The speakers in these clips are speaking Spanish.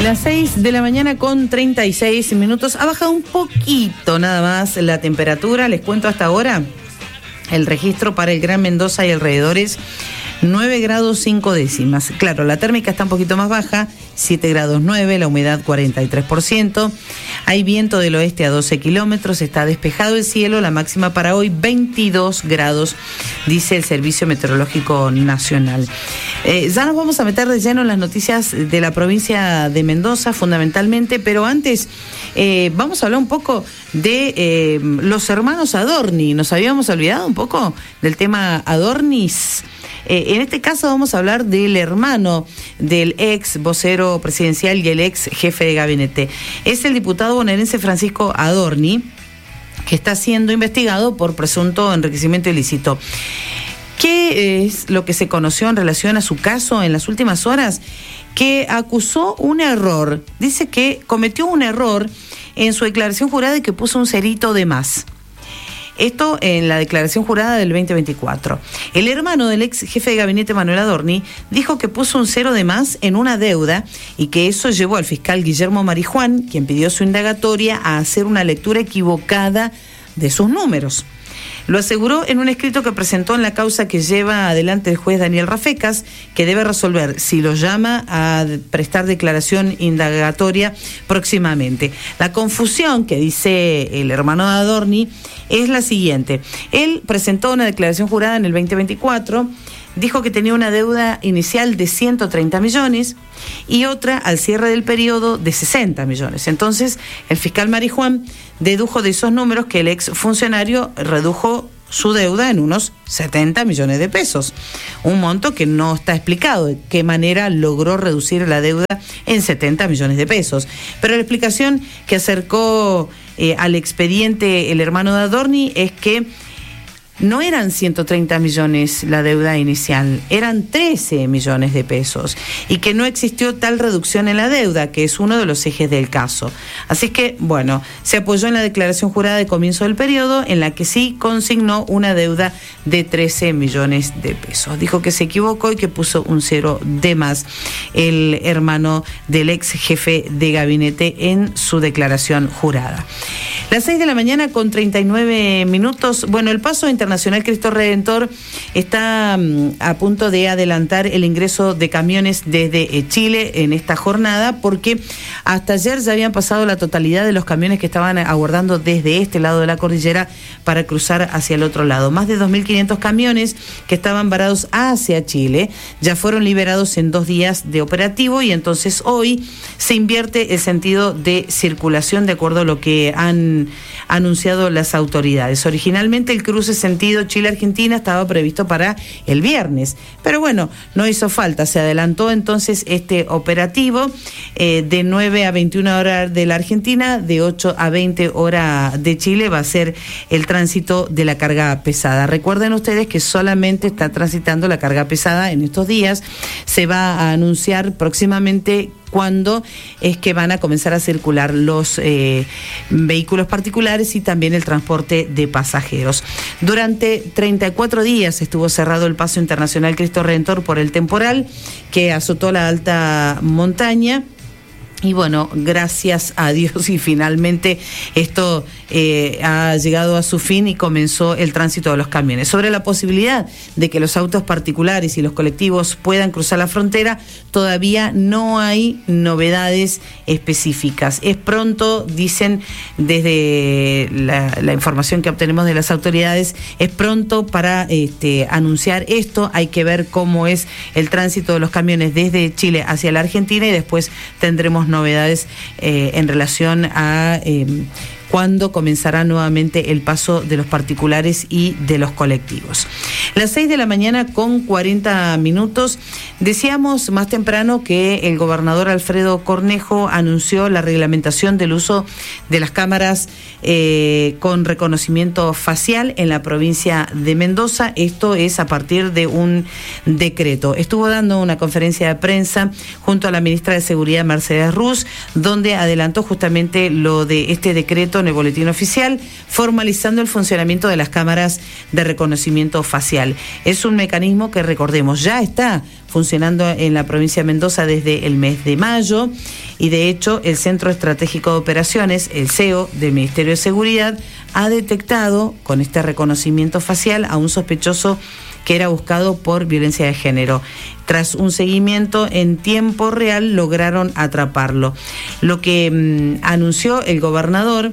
Las 6 de la mañana con 36 minutos. Ha bajado un poquito nada más la temperatura. Les cuento hasta ahora el registro para el Gran Mendoza y alrededores. 9 grados 5 décimas. Claro, la térmica está un poquito más baja, 7 grados 9, la humedad 43%. Hay viento del oeste a 12 kilómetros, está despejado el cielo, la máxima para hoy 22 grados, dice el Servicio Meteorológico Nacional. Ya nos vamos a meter de lleno en las noticias de la provincia de Mendoza, fundamentalmente, pero antes vamos a hablar un poco de los hermanos Adorni. Nos habíamos olvidado un poco del tema Adornis. En este caso vamos a hablar del hermano del ex vocero presidencial y el ex jefe de gabinete. Es el diputado bonaerense Francisco Adorni, que está siendo investigado por presunto enriquecimiento ilícito. ¿Qué es lo que se conoció en relación a su caso en las últimas horas? Que acusó un error. Dice que cometió un error en su declaración jurada y que puso un cerito de más. Esto en la declaración jurada del 2024. El hermano del ex jefe de gabinete Manuel Adorni dijo que puso un cero de más en una deuda y que eso llevó al fiscal Guillermo Marijuán, quien pidió su indagatoria, a hacer una lectura equivocada de sus números. Lo aseguró en un escrito que presentó en la causa que lleva adelante el juez Daniel Rafecas, que debe resolver si lo llama a prestar declaración indagatoria próximamente. La confusión que dice el hermano de Adorni es la siguiente. Él presentó una declaración jurada en el 2024, dijo que tenía una deuda inicial de 130 millones y otra al cierre del periodo de 60 millones. Entonces, el fiscal Marijuán dedujo de esos números que el ex funcionario redujo su deuda en unos 70 millones de pesos. Un monto que no está explicado de qué manera logró reducir la deuda en 70 millones de pesos. Pero la explicación que acercó al expediente el hermano de Adorni es que no eran 130 millones la deuda inicial, eran 13 millones de pesos y que no existió tal reducción en la deuda, que es uno de los ejes del caso. Así que, bueno, se apoyó en la declaración jurada de comienzo del periodo en la que sí consignó una deuda de 13 millones de pesos. Dijo que se equivocó y que puso un cero de más el hermano del ex jefe de gabinete en su declaración jurada. Las 6 de la mañana con 39 minutos. Bueno, el Paso Internacional Cristo Redentor está a punto de adelantar el ingreso de camiones desde Chile en esta jornada, porque hasta ayer ya habían pasado la totalidad de los camiones que estaban aguardando desde este lado de la cordillera para cruzar hacia el otro lado. Más de 2.500 camiones que estaban varados hacia Chile ya fueron liberados en 2 días de operativo y entonces hoy se invierte el sentido de circulación de acuerdo a lo que han anunciado las autoridades. Originalmente el cruce sentido Chile-Argentina estaba previsto para el viernes, pero bueno, no hizo falta, se adelantó entonces este operativo de 9 a 21 horas de la Argentina, de 8 a 20 horas de Chile va a ser el tránsito de la carga pesada. Recuerden ustedes que solamente está transitando la carga pesada en estos días, se va a anunciar próximamente cuándo es que van a comenzar a circular los vehículos particulares y también el transporte de pasajeros. Durante 34 días estuvo cerrado el Paso Internacional Cristo Redentor por el temporal que azotó la alta montaña. Y bueno, gracias a Dios y finalmente esto ha llegado a su fin y comenzó el tránsito de los camiones. Sobre la posibilidad de que los autos particulares y los colectivos puedan cruzar la frontera, todavía no hay novedades específicas. Es pronto, dicen desde la información que obtenemos de las autoridades, es pronto para anunciar esto. Hay que ver cómo es el tránsito de los camiones desde Chile hacia la Argentina y después tendremos novedades en relación a cuándo comenzará nuevamente el paso de los particulares y de los colectivos. Las 6 de la mañana con 40 minutos. Decíamos más temprano que el gobernador Alfredo Cornejo anunció la reglamentación del uso de las cámaras con reconocimiento facial en la provincia de Mendoza. Esto es a partir de un decreto. Estuvo dando una conferencia de prensa junto a la ministra de Seguridad Mercedes Ruz, donde adelantó justamente lo de este decreto escrito en el boletín oficial, formalizando el funcionamiento de las cámaras de reconocimiento facial. Es un mecanismo que, recordemos, ya está funcionando en la provincia de Mendoza desde el mes de mayo, y de hecho el Centro Estratégico de Operaciones, el CEO del Ministerio de Seguridad, ha detectado con este reconocimiento facial a un sospechoso que era buscado por violencia de género. Tras un seguimiento en tiempo real lograron atraparlo. Lo que anunció el gobernador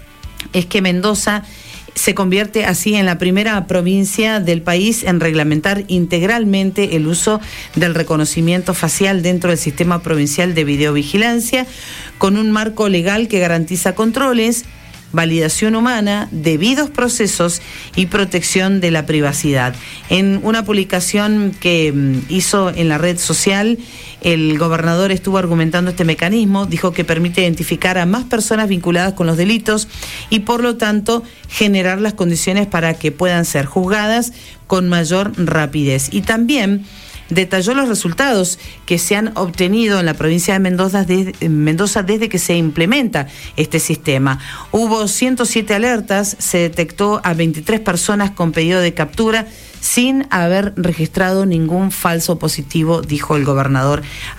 es que Mendoza se convierte así en la primera provincia del país en reglamentar integralmente el uso del reconocimiento facial dentro del sistema provincial de videovigilancia, con un marco legal que garantiza controles, validación humana, debidos procesos y protección de la privacidad. En una publicación que hizo en la red social, el gobernador estuvo argumentando este mecanismo, dijo que permite identificar a más personas vinculadas con los delitos y por lo tanto generar las condiciones para que puedan ser juzgadas con mayor rapidez. Y también detalló los resultados que se han obtenido en la provincia de Mendoza desde que se implementa este sistema. Hubo 107 alertas, se detectó a 23 personas con pedido de captura sin haber registrado ningún falso positivo, dijo el gobernador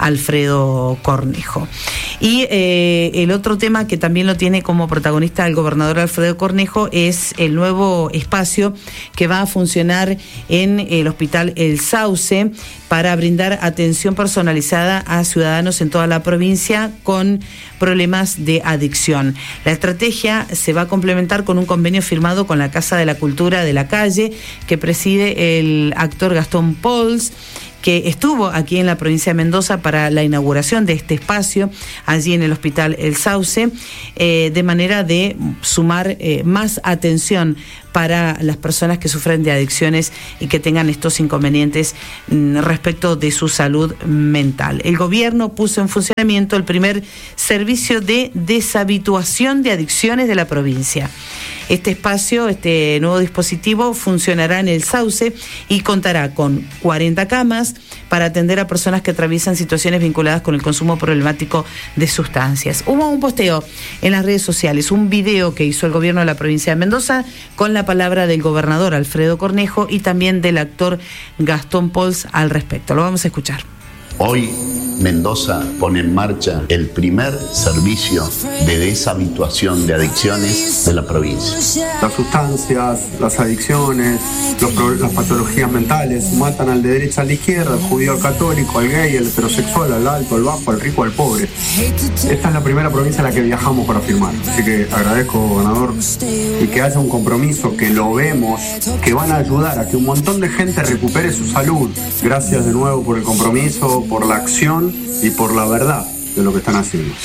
Alfredo Cornejo. Y el otro tema que también lo tiene como protagonista el gobernador Alfredo Cornejo es el nuevo espacio que va a funcionar en el Hospital El Sauce para brindar atención personalizada a ciudadanos en toda la provincia con problemas de adicción. La estrategia se va a complementar con un convenio firmado con la Casa de la Cultura de la Calle, que preside el actor Gastón Pauls, que estuvo aquí en la provincia de Mendoza para la inauguración de este espacio, allí en el Hospital El Sauce, de manera de sumar más atención para las personas que sufren de adicciones y que tengan estos inconvenientes respecto de su salud mental. El gobierno puso en funcionamiento el primer servicio de deshabituación de adicciones de la provincia. Este espacio, este nuevo dispositivo, funcionará en El Sauce y contará con 40 camas para atender a personas que atraviesan situaciones vinculadas con el consumo problemático de sustancias. Hubo un posteo en las redes sociales, un video que hizo el gobierno de la provincia de Mendoza con la palabra del gobernador Alfredo Cornejo y también del actor Gastón Pauls al respecto. Lo vamos a escuchar. Hoy Mendoza pone en marcha el primer servicio de deshabituación de adicciones de la provincia. Las sustancias, las adicciones, las patologías mentales matan al de derecha a la izquierda, al judío al católico, al gay, al heterosexual, al alto, al bajo, al rico, al pobre. Esta es la primera provincia en la que viajamos para firmar. Así que agradezco, gobernador, y que haya un compromiso, que lo vemos, que van a ayudar a que un montón de gente recupere su salud. Gracias de nuevo por el compromiso, por la acción y por la verdad de lo que están haciendo.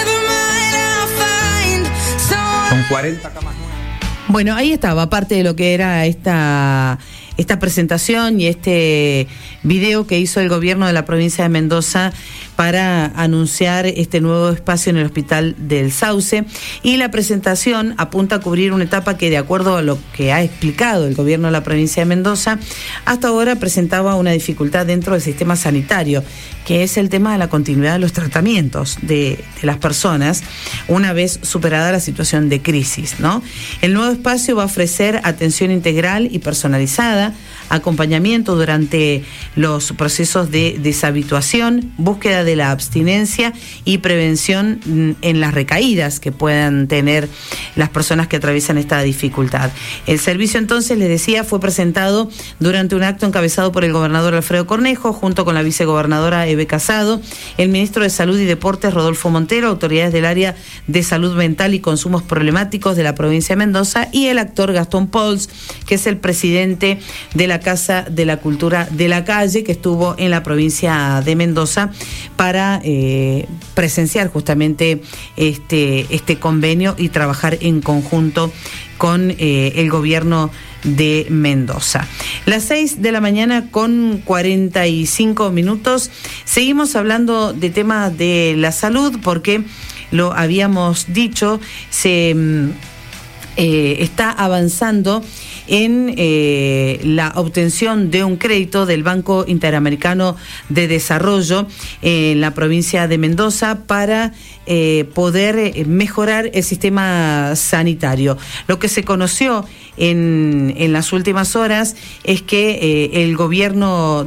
Son 40 camas nuevas. Bueno, ahí estaba parte de lo que era esta presentación y este video que hizo el gobierno de la provincia de Mendoza para anunciar este nuevo espacio en el Hospital del Sauce, y la presentación apunta a cubrir una etapa que, de acuerdo a lo que ha explicado el gobierno de la provincia de Mendoza, hasta ahora presentaba una dificultad dentro del sistema sanitario, que es el tema de la continuidad de los tratamientos de las personas una vez superada la situación de crisis, ¿no? El nuevo espacio va a ofrecer atención integral y personalizada, acompañamiento durante los procesos de deshabituación, búsqueda de la abstinencia y prevención en las recaídas que puedan tener las personas que atraviesan esta dificultad. El servicio, entonces, les decía, fue presentado durante un acto encabezado por el gobernador Alfredo Cornejo, junto con la vicegobernadora Eve Casado, el ministro de Salud y Deportes Rodolfo Montero, autoridades del área de salud mental y consumos problemáticos de la provincia de Mendoza, y el actor Gastón Pauls, que es el presidente de la Casa de la Cultura de la Calle, que estuvo en la provincia de Mendoza para presenciar justamente este convenio y trabajar en conjunto con el gobierno de Mendoza. Las 6 de la mañana con 45 minutos. Seguimos hablando de temas de la salud porque lo habíamos dicho, se está avanzando en la obtención de un crédito del Banco Interamericano de Desarrollo en la provincia de Mendoza para poder mejorar el sistema sanitario. Lo que se conoció en las últimas horas es que el gobierno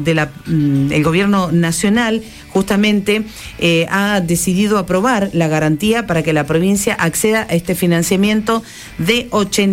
nacional justamente ha decidido aprobar la garantía para que la provincia acceda a este financiamiento de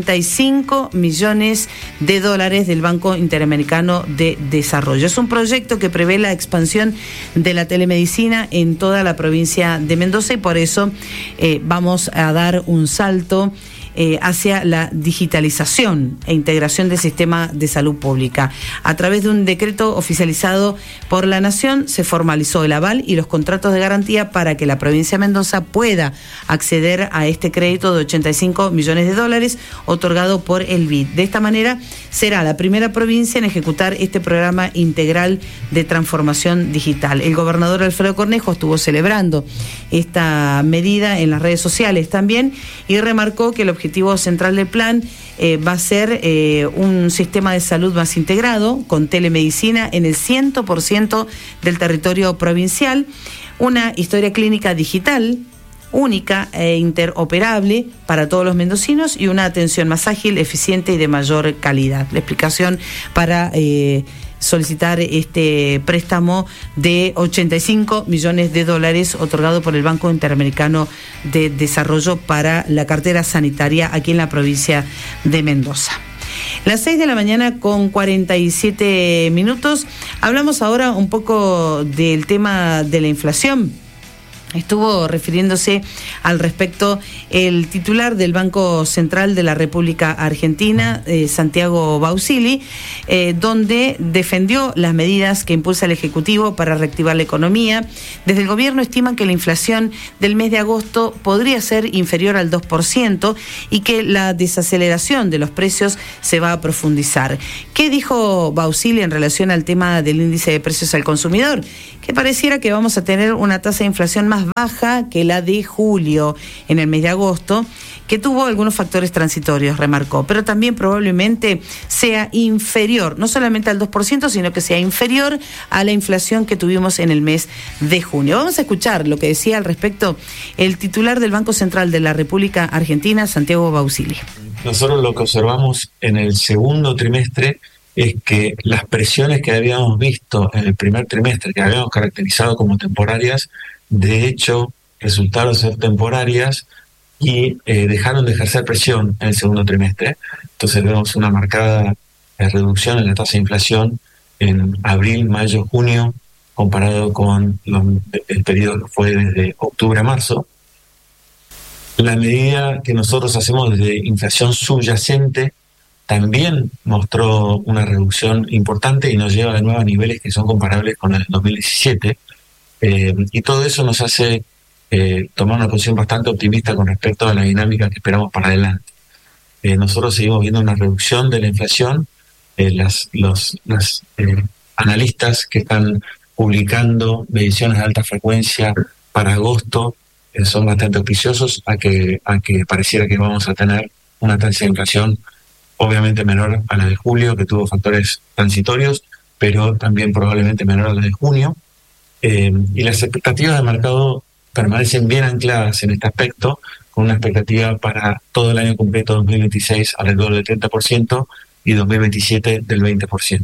85 millones de dólares del Banco Interamericano de Desarrollo. Es un proyecto que prevé la expansión de la telemedicina en toda la provincia de Mendoza y por eso vamos a dar un salto hacia la digitalización e integración del sistema de salud pública. A través de un decreto oficializado por la Nación se formalizó el aval y los contratos de garantía para que la provincia de Mendoza pueda acceder a este crédito de 85 millones de dólares otorgado por el BID. De esta manera será la primera provincia en ejecutar este programa integral de transformación digital. El gobernador Alfredo Cornejo estuvo celebrando esta medida en las redes sociales también y remarcó que el objetivo central del plan va a ser un sistema de salud más integrado, con telemedicina en el 100% del territorio provincial, una historia clínica digital única e interoperable para todos los mendocinos y una atención más ágil, eficiente y de mayor calidad. La explicación para solicitar este préstamo de 85 millones de dólares otorgado por el Banco Interamericano de Desarrollo para la cartera sanitaria aquí en la provincia de Mendoza. Las 6 de la mañana con 47 minutos. Hablamos ahora un poco del tema de la inflación. Estuvo refiriéndose al respecto el titular del Banco Central de la República Argentina, Santiago Bausili, donde defendió las medidas que impulsa el Ejecutivo para reactivar la economía. Desde el gobierno estiman que la inflación del mes de agosto podría ser inferior al 2% y que la desaceleración de los precios se va a profundizar. ¿Qué dijo Bausili en relación al tema del índice de precios al consumidor? Que pareciera que vamos a tener una tasa de inflación más baja que la de julio en el mes de agosto, que tuvo algunos factores transitorios, remarcó, pero también probablemente sea inferior, no solamente al 2%, sino que sea inferior a la inflación que tuvimos en el mes de junio. Vamos a escuchar lo que decía al respecto el titular del Banco Central de la República Argentina, Santiago Bausili. Nosotros lo que observamos en el segundo trimestre es que las presiones que habíamos visto en el primer trimestre, que habíamos caracterizado como temporarias, de hecho resultaron ser temporarias y dejaron de ejercer presión en el segundo trimestre. Entonces vemos una marcada reducción en la tasa de inflación en abril, mayo, junio, comparado con el periodo que fue desde octubre a marzo. La medida que nosotros hacemos de inflación subyacente también mostró una reducción importante y nos lleva de nuevo a niveles que son comparables con el 2017. Y todo eso nos hace tomar una posición bastante optimista con respecto a la dinámica que esperamos para adelante. Nosotros seguimos viendo una reducción de la inflación. Los analistas que están publicando mediciones de alta frecuencia para agosto son bastante auspiciosos a que pareciera que vamos a tener una tasa de inflación obviamente menor a la de julio, que tuvo factores transitorios, pero también probablemente menor a la de junio. Y las expectativas de mercado permanecen bien ancladas en este aspecto, con una expectativa para todo el año completo 2026 alrededor del 30% y 2027 del 20%.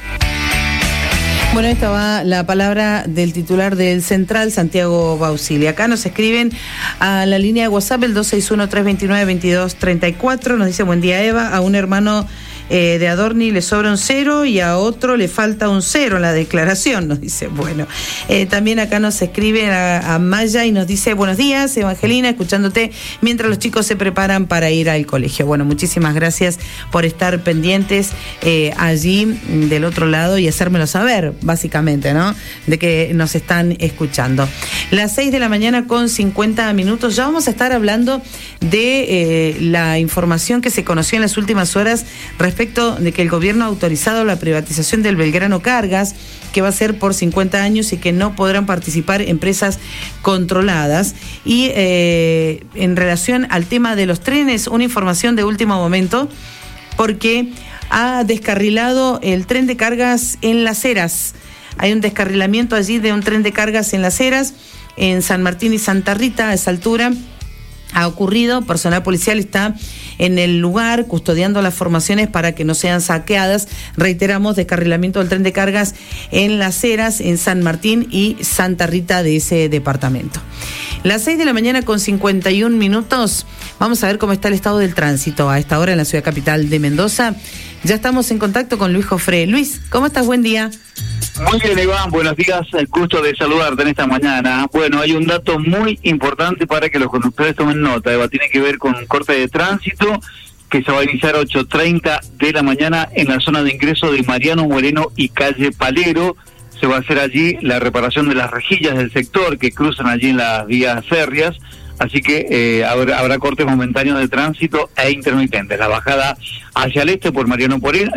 Bueno, esta va la palabra del titular del Central, Santiago Bausili. Acá nos escriben a la línea de WhatsApp, el 261-329-2234. Nos dice: buen día, Eva. A un hermano de Adorni le sobra un 0 y a otro le falta un 0 en la declaración, nos dice. Bueno, también acá nos escribe a Maya y nos dice: buenos días, Evangelina, escuchándote mientras los chicos se preparan para ir al colegio. Bueno, muchísimas gracias por estar pendientes allí del otro lado y hacérmelo saber, básicamente, ¿no? De que nos están escuchando. Las 6 de la mañana con 50 minutos. Ya vamos a estar hablando de la información que se conoció en las últimas horas respecto de que el gobierno ha autorizado la privatización del Belgrano Cargas, que va a ser por 50 años y que no podrán participar empresas controladas. Y en relación al tema de los trenes, una información de último momento, porque ha descarrilado el tren de cargas en Las Heras. Hay un descarrilamiento allí de un tren de cargas en Las Heras, en San Martín y Santa Rita, a esa altura ha ocurrido. Personal policial está en el lugar custodiando las formaciones para que no sean saqueadas. Reiteramos, descarrilamiento del tren de cargas en Las Heras, en San Martín y Santa Rita de ese departamento. Las 6 de la mañana con 51 minutos. Vamos a ver cómo está el estado del tránsito a esta hora en la ciudad capital de Mendoza. Ya estamos en contacto con Luis Jofré. Luis, ¿cómo estás? Buen día. Muy bien, Iván, buenos días, el gusto de saludarte en esta mañana. Bueno, hay un dato muy importante para que los conductores tomen nota, Eva, tiene que ver con un corte de tránsito que se va a iniciar a 8:30 de la mañana en la zona de ingreso de Mariano Moreno y calle Palero. Se va a hacer allí la reparación de las rejillas del sector que cruzan allí en las vías férreas, así que habrá cortes momentáneos de tránsito e intermitentes. La bajada hacia el este por Mariano Moreno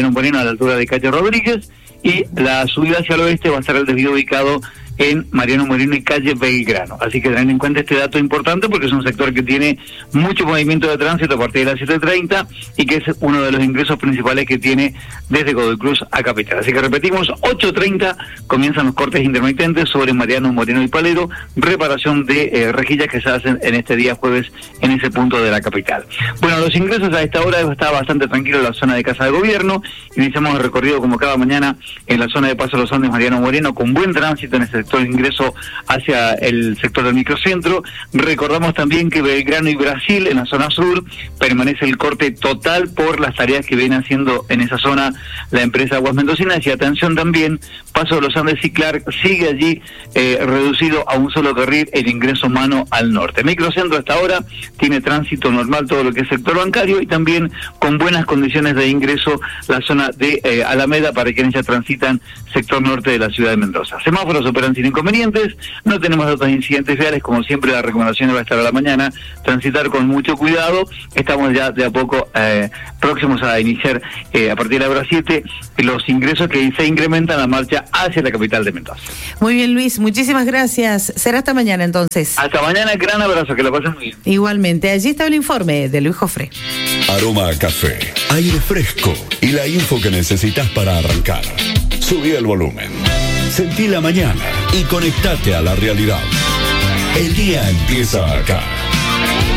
a la altura de calle Rodríguez, y la subida hacia el oeste va a estar el desvío ubicado en Mariano Moreno y calle Belgrano. Así que tengan en cuenta este dato importante porque es un sector que tiene mucho movimiento de tránsito a partir de las 7:30 y que es uno de los ingresos principales que tiene desde Godoy Cruz a Capital. Así que repetimos, 8:30 comienzan los cortes intermitentes sobre Mariano Moreno y Palero, reparación de rejillas que se hacen en este día jueves en ese punto de la capital. Bueno, los ingresos a esta hora está bastante tranquilo en la zona de Casa de Gobierno. Iniciamos el recorrido como cada mañana en la zona de Paso Los Andes, Mariano Moreno, con buen tránsito en el sector de ingreso hacia el sector del microcentro. Recordamos también que Belgrano y Brasil, en la zona sur, permanece el corte total por las tareas que viene haciendo en esa zona la empresa Aguas Mendocinas. Y atención también, Paso de los Andes y Clark sigue allí reducido a un solo carril el ingreso mano al norte. Microcentro hasta ahora tiene tránsito normal todo lo que es sector bancario y también con buenas condiciones de ingreso la zona de Alameda para quienes ya transitan sector norte de la ciudad de Mendoza. Semáforos operan sin inconvenientes, no tenemos datos de incidentes viales, como siempre la recomendación va a estar a la mañana, transitar con mucho cuidado. Estamos ya de a poco próximos a iniciar a partir de la hora 7 los ingresos que se incrementan la marcha hacia la capital de Mendoza. Muy bien, Luis, muchísimas gracias. Será hasta mañana entonces. Hasta mañana, gran abrazo, que lo pasen muy bien. Igualmente, allí está el informe de Luis Jofré. Aroma a café, aire fresco y la info que necesitas para arrancar. Subí el volumen, sentí la mañana y conectate a la realidad. El día empieza acá.